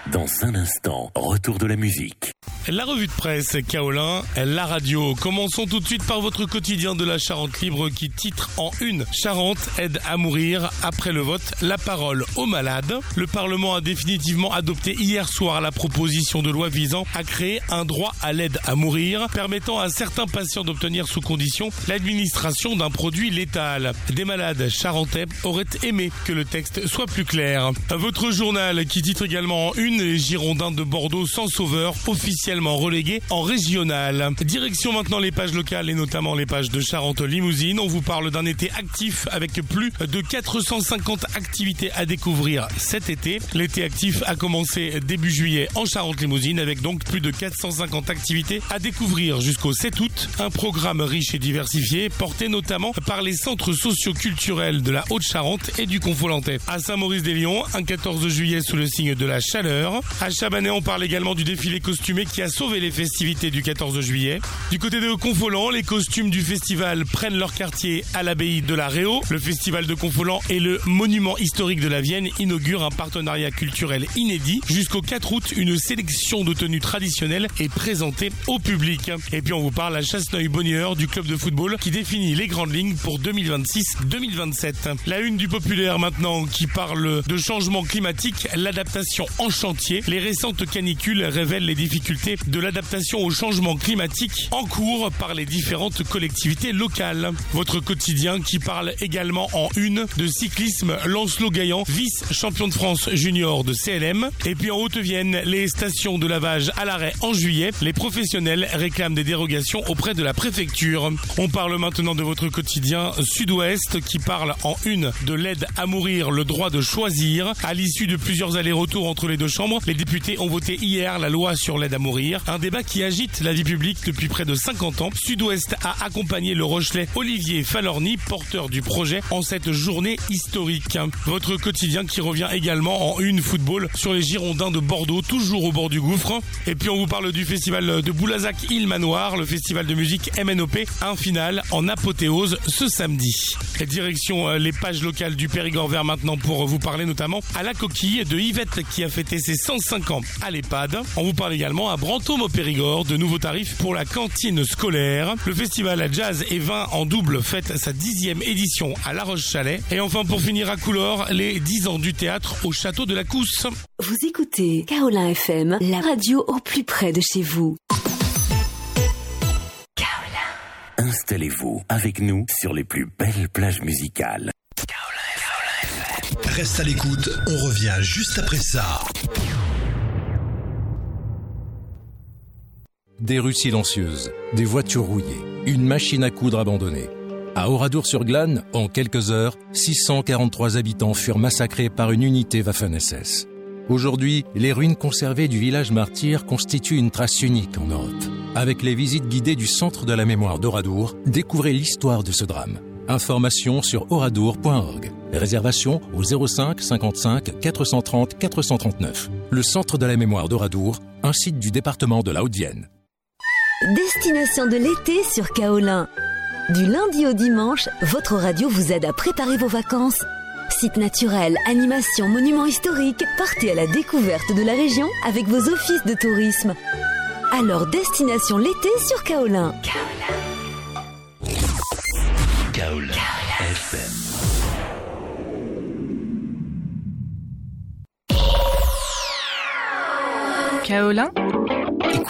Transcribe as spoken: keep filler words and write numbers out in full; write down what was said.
Dans un instant, retour de la musique. La revue de presse, Kaolin, la radio. Commençons tout de suite par votre quotidien de la Charente Libre qui titre en une. Charente aide à mourir après le vote. La parole aux malades. Le Parlement a définitivement adopté hier soir la proposition de loi visant à créer un droit à l'aide à mourir, permettant à certains patients d'obtenir sous condition l'administration d'un produit létal. Des malades charentais auraient aimé que le texte soit plus clair. Votre journal qui titre également en une, les Girondins de Bordeaux sans sauveur, officiellement relégués en régional. Direction maintenant les pages locales et notamment les pages de Charente-Limousine. On vous parle d'un été actif avec plus de quatre cent cinquante activités à découvrir cet été. L'été actif a commencé début juillet en Charente-Limousine avec donc plus de quatre cent cinquante activités à découvrir jusqu'au sept août. Un programme riche et diversifié porté notamment par les centres socio-culturels de la Haute-Charente et du Confolantais. À Saint-Maurice-des-Lions, un quatorze juillet sous le signe de la chaleur. À Chabanais, on parle également du défilé costumé qui a sauvé les festivités du quatorze juillet. Du côté de Confolant, les costumes du festival prennent leur quartier à l'abbaye de la Réau. Le festival de Confolant et le monument historique de la Vienne inaugurent un partenariat culturel inédit. Jusqu'au quatre août, une sélection de tenues traditionnelles est présentée au public. Et puis on vous parle à Chasseneuil-Bonnieure du club de football qui définit les grandes lignes pour deux mille vingt-six deux mille vingt-sept. La une du Populaire maintenant qui parle de changement climatique, l'adaptation en chantier. Les récentes canicules révèlent les difficultés de l'adaptation au changement climatique en cours par les différentes collectivités locales. Votre quotidien qui parle également en une de cyclisme, Lancelot Gaillan, vice-champion de France junior de C L M. Et puis en Haute-Vienne, les stations de lavage à l'arrêt en juillet. Les professionnels réclament des dérogations auprès de la préfecture. On parle maintenant de votre quotidien Sud-Ouest qui parle en une de l'aide à mourir, le droit de choisir. À l'issue de plusieurs allers-retours entre les deux chambres, les députés ont voté hier la loi sur l'aide à mourir. Un débat qui agite la vie publique depuis près de cinquante ans. Sud-Ouest a accompagné le Rochelais Olivier Falorni, porteur du projet, en cette journée historique. Votre quotidien qui revient également en une football sur les Girondins de Bordeaux, toujours au bord du gouffre. Et puis on vous parle du festival de Boulazac-Île Manoir, le festival de musique M N O P, un final en apothéose ce samedi. Et direction les pages locales du Périgord vert maintenant pour vous parler notamment à la coquille de Yvette qui a fêté ses cent cinq ans à l'EHPAD. On vous parle également à Brantôme au Périgord de nouveaux tarifs pour la cantine scolaire. Le festival Jazz et Vin en double fête sa dixième édition à La Roche-Chalais. Et enfin pour finir à Coulors, les dix ans du théâtre au château de la Cousse. Vous écoutez Kaolin F M, la radio au plus près de chez vous. Kaolin. Installez-vous avec nous sur les plus belles plages musicales. Reste à l'écoute, on revient juste après ça. Des rues silencieuses, des voitures rouillées, une machine à coudre abandonnée. À Oradour-sur-Glane, en quelques heures, six cent quarante-trois habitants furent massacrés par une unité Waffen-S S. Aujourd'hui, les ruines conservées du village martyr constituent une trace unique en Europe. Avec les visites guidées du Centre de la mémoire d'Oradour, découvrez l'histoire de ce drame. Informations sur oradour point org. Réservation au zéro cinq cinquante-cinq quatre cent trente quatre cent trente-neuf. Le Centre de la mémoire d'Oradour, un site du département de la Haute-Vienne. Destination de l'été sur Kaolin. Du lundi au dimanche, votre radio vous aide à préparer vos vacances. Sites naturels, animations, monuments historiques, partez à la découverte de la région avec vos offices de tourisme. Alors, destination l'été sur Kaolin. Kaolin. Kaolin F M. Kaolin